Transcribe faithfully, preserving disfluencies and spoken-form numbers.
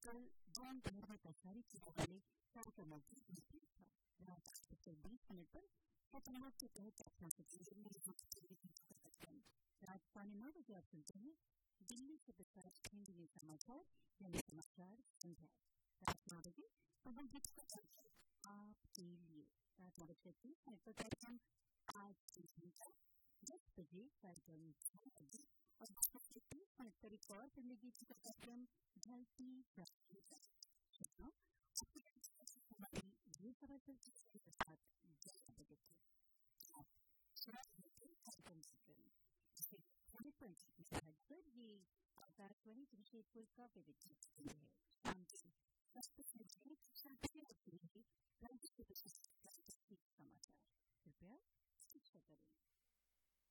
कल जौन भर में प्रसारित किए वाले कार्यक्रमों की रिपोर्ट था। रात आठ बजकर बीस मिनट पर सचनावत के तहत अपना कार्यक्रम रात पौने नौ बजे आप सुनते हैं दिल्ली से प्रसारित हिंदी में समाचार यानी समाचार संध्या। रात नौ बजे पवन गीत का आपके लिए रात नौ बजकर तीस मिनट पर कार्यक्रम आज की घंटा। दस बजे कार्यक्रम छह बजे और दस बजकर तीस मिनट पर एक और फिल्मी गीत का कार्यक्रम ढलती हमारी ये खबर चलती है साथ ग्यारह बजे तक कार्यक्रम पर ये आकाशवाणी जमशेदपुर का विविध है। शाम के दस बजे राज्य के समाचार कृपया शिक्षा करें।